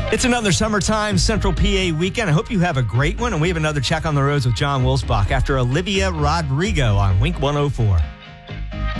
It's another summertime Central PA weekend. I hope you have a great one. And we have another check on the roads with John Wilsbach after Olivia Rodrigo on Wink 104.